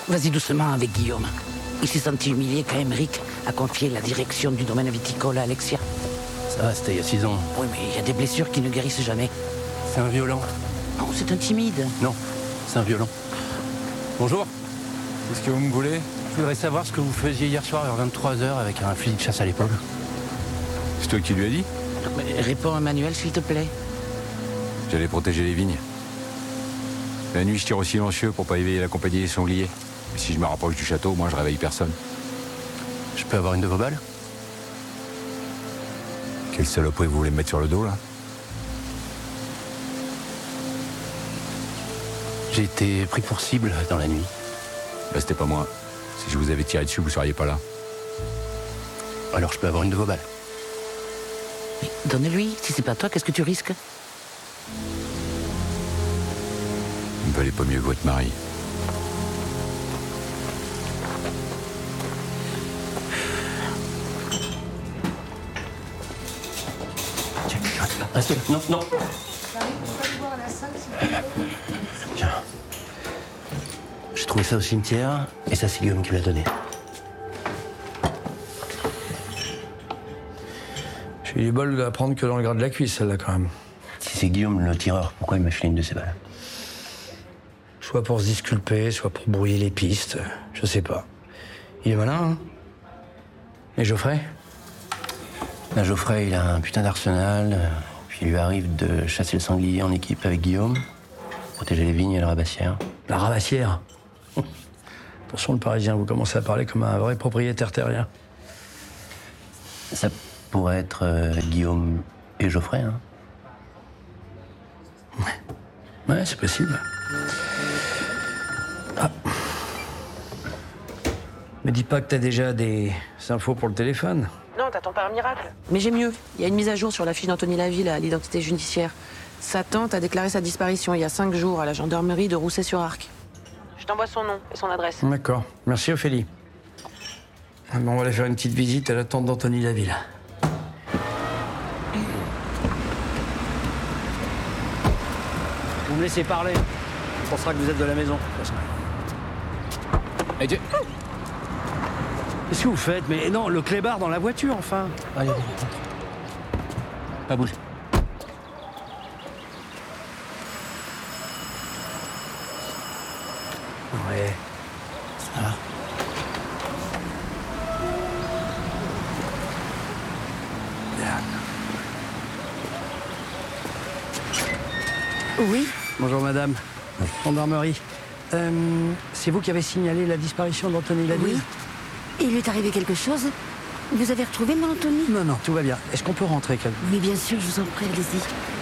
Vas-y doucement avec Guillaume. Il s'est senti humilié quand Émeric a confié la direction du domaine viticole à Alexia. Ça va, c'était il y a 6 ans. Oui, mais il y a des blessures qui ne guérissent jamais. C'est un violent. Non, c'est un timide. Non, c'est un violent. Bonjour. Qu'est-ce que vous me voulez? Je voudrais savoir ce que vous faisiez hier soir vers 23h avec un fusil de chasse à l'épaule. C'est toi qui lui as dit? Mais réponds à Manuel, s'il te plaît. J'allais protéger les vignes. La nuit, je tire au silencieux pour pas éveiller la compagnie des sangliers. Et si je me rapproche du château, moi, je réveille personne. Je peux avoir une de vos balles? Quelle saloperie vous voulez me mettre sur le dos, là? J'ai été pris pour cible dans la nuit. Bah, c'était pas moi. Si je vous avais tiré dessus, vous seriez pas là. Alors je peux avoir une de vos balles? Mais donne-lui. Si c'est pas toi, qu'est-ce que tu risques? Il me valait pas mieux que votre mari. Tiens, reste là. Non, non. Tiens. J'ai trouvé ça au cimetière, et ça, c'est Guillaume qui me l'a donné. J'ai eu du bol de la prendre que dans le gras de la cuisse, celle-là, quand même. Si c'est Guillaume le tireur, pourquoi il m'a filé une de ses balles? Soit pour se disculper, soit pour brouiller les pistes. Je sais pas. Il est malin, hein? Et Geoffrey? Là, Geoffrey, il a un putain d'arsenal, puis il lui arrive de chasser le sanglier en équipe avec Guillaume, protéger les vignes et la rabassière. La rabassière. Attention, le Parisien, vous commencez à parler comme un vrai propriétaire terrien. Ça pourrait être Guillaume et Geoffrey, hein? Ouais, c'est possible. Ah. Me dis pas que t'as déjà des infos pour le téléphone. Non, t'attends pas un miracle. Mais j'ai mieux. Il y a une mise à jour sur la fiche d'Anthony Laville à l'identité judiciaire. Sa tante a déclaré sa disparition il y a 5 jours à la gendarmerie de Rousset-sur-Arc. Je t'envoie son nom et son adresse. D'accord. Merci, Ophélie. Ah bon, on va aller faire une petite visite à la tante d'Anthony Laville. Vous me laissez parler. On pensera que vous êtes de la maison. Eh, Dieu. Qu'est-ce que vous faites? Mais non, le clébard dans la voiture, enfin. Allez, allez, rentre. Pas bouger. Ouais. Ça va. Oui. Bonjour, madame. Gendarmerie. C'est vous qui avez signalé la disparition d'Anthony Laville? Oui. Il lui est arrivé quelque chose? Vous avez retrouvé mon Anthony? Non, non, tout va bien. Est-ce qu'on peut rentrer, Calme? Oui, bien sûr, je vous en prie, allez-y.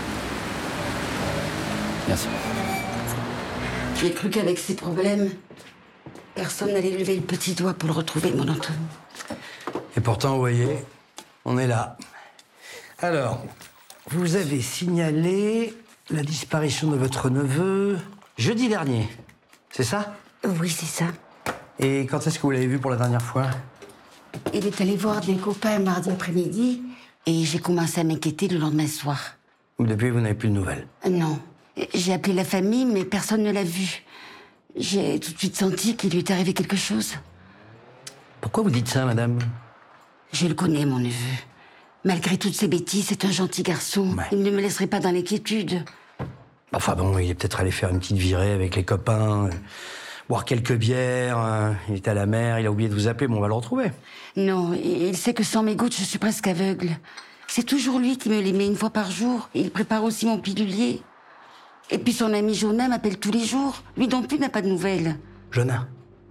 Merci. J'ai cru qu'avec ces problèmes, personne n'allait lever le petit doigt pour le retrouver, mon Anthony. Et pourtant, vous voyez, on est là. Alors, vous avez signalé la disparition de votre neveu jeudi dernier, c'est ça? Oui, c'est ça. Et quand est-ce que vous l'avez vu pour la dernière fois? Il est allé voir des copains mardi après-midi et j'ai commencé à m'inquiéter le lendemain soir. Depuis, vous n'avez plus de nouvelles? Non. J'ai appelé la famille, mais personne ne l'a vu. J'ai tout de suite senti qu'il lui est arrivé quelque chose. Pourquoi vous dites ça, madame? Je le connais, mon neveu. Malgré toutes ses bêtises, c'est un gentil garçon. Ouais. Il ne me laisserait pas dans l'inquiétude. Enfin bon, il est peut-être allé faire une petite virée avec les copains, boire quelques bières, il est à la mer, il a oublié de vous appeler, mais on va le retrouver. Non, il sait que sans mes gouttes, je suis presque aveugle. C'est toujours lui qui me les met une fois par jour. Il prépare aussi mon pilulier. Et puis son ami Jonah m'appelle tous les jours. Lui non plus n'a pas de nouvelles. Jonah.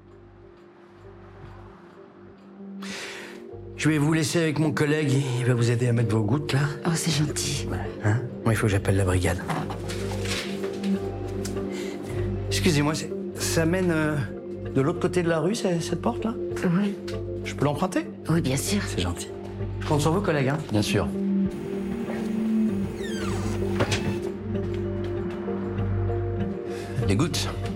Je vais vous laisser avec mon collègue, il va vous aider à mettre vos gouttes, là. Oh, c'est gentil. Hein? Moi, il faut que j'appelle la brigade. Excusez-moi, ça mène de l'autre côté de la rue, cette porte-là? Oui. Je peux l'emprunter? Oui, bien sûr. C'est gentil. Je compte sur vos collègues, hein? Bien sûr. Les gouttes.